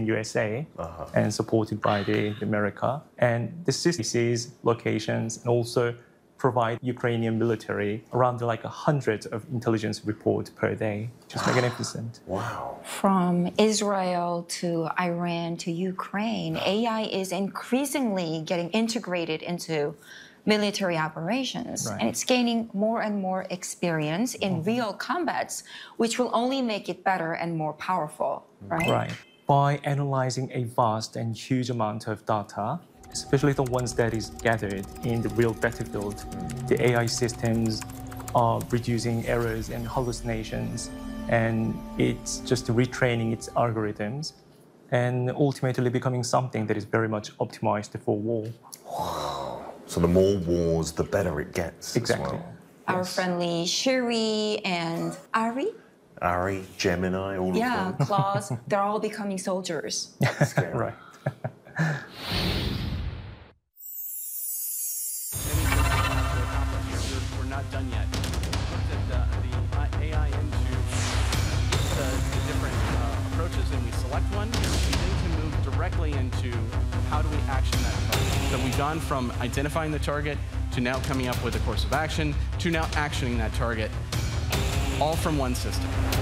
in USA and supported by the America. And the system sees locations and also provide Ukrainian military around like 100 of intelligence reports per day. Just magnificent. Wow. From Israel to Iran to Ukraine, AI is increasingly getting integrated into military operations. Right. And it's gaining more and more experience in real combats, which will only make it better and more powerful, right? Right. By analyzing a vast and huge amount of data, especially the ones that is gathered in the real battlefield, the AI systems are reducing errors and hallucinations, and it's just retraining its algorithms and ultimately becoming something that is very much optimized for war. Wow. So the more wars, the better it gets. Exactly. As well. Our friendly Shiri and Ari, Gemini, all of them. Claws, they're all becoming soldiers. Scary. Right. We're not done yet. We looked at the AI into the different approaches, and we select one. We then can move directly into how do we action that target. So we've gone from identifying the target to now coming up with a course of action to now actioning that target, all from one system.